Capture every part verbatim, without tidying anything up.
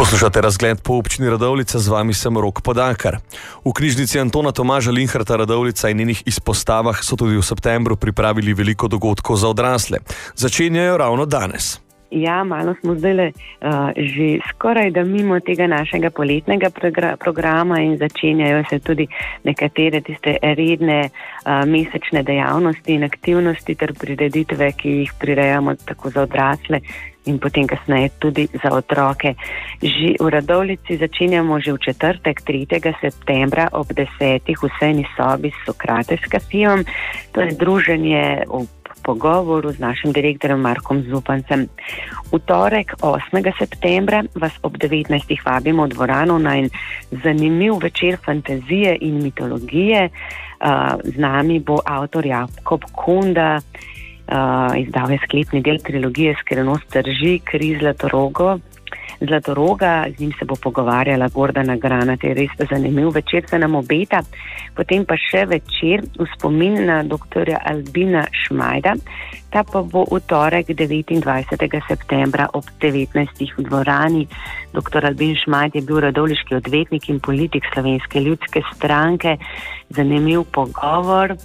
Poslušate Razgled po občini Radovljica, z vami sem Rok Podakar. V knjižnici Antona Tomaža Linharta Radovljica in njenih izpostavah so tudi v septembru pripravili veliko dogodkov za odrasle. Začenjajo ravno danes. Ja, malo smo zdaj uh, že skoraj da mimo tega našega poletnega progra- programa in začenjajo se tudi nekatere tiste redne uh, mesečne dejavnosti in aktivnosti ter prireditve, ki jih prirejamo tako za odrasle in potem kasneje tudi za otroke. Že v Radovljici začenjamo že v četrtek, tretjega septembra ob desetih v sejni sobi s Sokrates kafejem. To je združenje v pogovoru z našim direktorjem Markom Zupancem. V torek, osmega septembra, vas ob devetnajstih vabimo v dvorano na en zanimiv večer fantazije in mitologije. Uh, z nami bo avtor Jakob Kunda, uh, izdal je sklepni del trilogije Skrivnost drži, Kri Zlatorogo. Zlatoroga, z njim se bo pogovarjala Gordana Granat, je res zanimiv večer, se nam obeta. Potem pa še večer v spomin na doktorja Albina Šmajda. Ta pa bo v torek devetindvajsetega septembra ob devetnajstih v dvorani. Doktor Albin Šmajd je bil radovljiški odvetnik in politik Slovenske ljudske stranke. Zanimiv pogovor.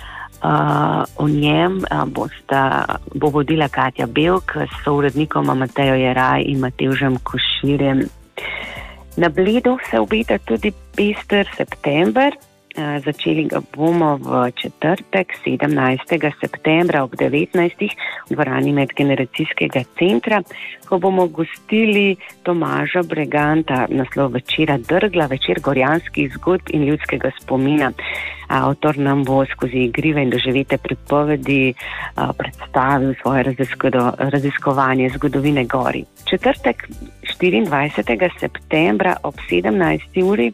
Uh, o njem uh, bosta, bo vodila Katja Belk s sourednikoma Matejo Jeraj in Matevžem Koširjem. Na Bledu se obeta tudi pester september. Uh, začeli ga bomo v četrtek, sedemnajstega septembra ob devetnajstih v dvorani Medgeneracijskega centra, ko bomo gostili Tomaža Breganta, naslov večera Drgla, večer gorjanskih zgodb in ljudskega spomina. Avtor nam bo skozi igrive in doživete pripovedi uh, predstavil svoje raziskovanje zgodovine gori. Četrtek, štiriindvajsetega septembra ob sedemnajsti uri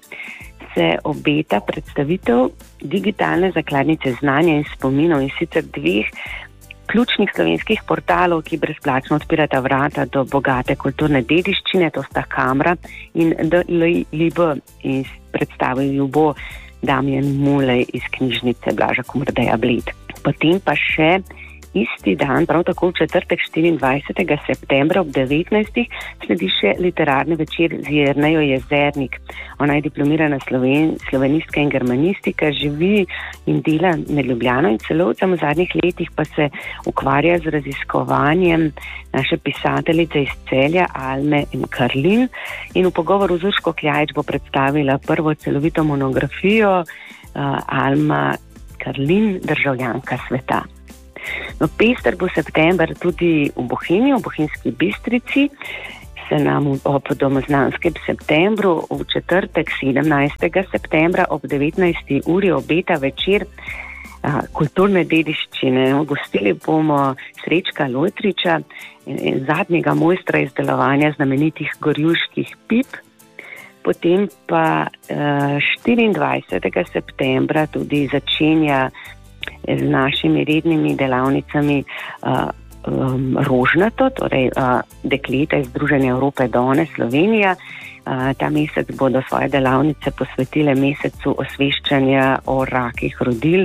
se obeta predstavitev digitalne zakladnice znanja in spominov, in sicer dveh ključnih slovenskih portalov, ki brezplačno odpirata vrata do bogate kulturne dediščine, to sta Kamra in D L I B, in predstavil ju bo Damjan Mulej iz knjižnice Blaža Komerdeja Bled. Potem pa še isti dan, prav tako v četrtek, štiriindvajsetega septembra ob devetnajstih, sledi še literarni večer z Jernejo Jezernik. Ona je diplomirana sloven, slovenistka in germanistika, živi in dela med Ljubljano in Celovcem, v zadnjih letih pa se ukvarja z raziskovanjem naše pisateljice iz Celja, Alme in Karlin. In v pogovoru z Urško Kljajič bo predstavila prvo celovito monografijo uh, Alma Karlin, državljanka sveta. No, pester bo september tudi v Bohinji, v Bohinjski Bistrici. Se nam ob domoznanskem septembru v četrtek, sedemnajstega septembra ob devetnajsti uri obeta večer a, kulturne dediščine. Gostili bomo Srečka Lojtriča, zadnjega mojstra izdelovanja znamenitih gorjuških pip. Potem pa štiriindvajsetega septembra tudi začenja z našimi rednimi delavnicami uh, um, Rožnato, torej uh, dekleta iz Združenja Evrope Done Slovenija. Uh, ta mesec bodo svoje delavnice posvetile mesecu osveščanja o rakih rodil,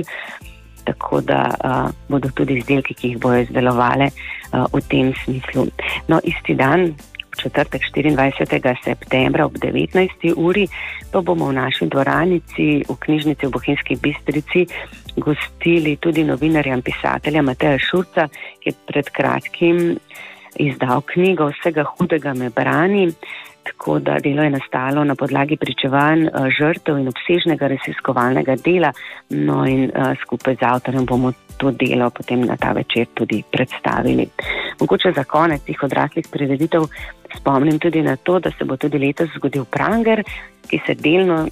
tako da uh, bodo tudi izdelki, ki jih bojo izdelovale uh, v tem smislu. No, isti dan, četrtek, štiriindvajsetega septembra ob devetnajsti uri, pa bomo v naši dvoranici v knjižnici v Bohinjski Bistrici gostili tudi novinarja in pisatelja Mateja Šurca, ki je pred kratkim izdal knjigo Vsega hudega me brani, tako da delo je nastalo na podlagi pričevanj žrtev in obsežnega raziskovalnega dela, no in uh, skupaj z avtorjem bomo to delo potem na ta večer tudi predstavili. Mogoče za konec tih odraslih prireditev spomnim tudi na to, da se bo tudi letos zgodil Pranger, ki se delno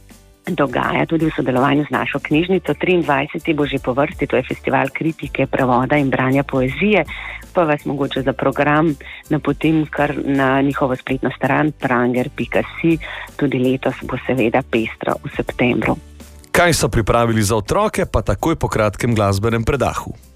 dogaja tudi v sodelovanju z našo knjižnico. triindvajseti bo že po vrsti, to je festival kritike, prevoda in branja poezije, pa vas mogoče za program napotim kar na njihovo spletno stran pranger pika si. Tudi letos bo seveda pestro v septembru. Kaj so pripravili za otroke, pa takoj po kratkem glasbenem predahu.